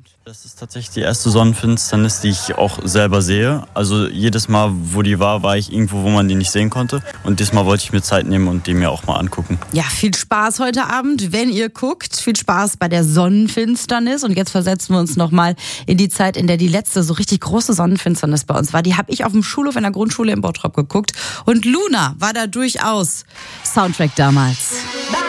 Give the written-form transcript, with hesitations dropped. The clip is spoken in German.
Abend? Das ist tatsächlich die erste Sonnenfinsternis, die ich auch selber sehe. Also jedes Mal, wo die war ich irgendwo, wo man die nicht sehen konnte. Und diesmal wollte ich mir Zeit nehmen und die mir auch mal angucken. Ja, viel Spaß heute Abend, wenn ihr guckt. Viel Spaß bei der Sonnenfinsternis. Und jetzt versetzen wir uns nochmal in die Zeit, in der die letzte so richtig große Sonnenfinsternis bei uns war. Die habe ich auf dem Schulhof in der Grundschule in Bottrop geguckt. Und Luna war da durchaus Soundtrack damals.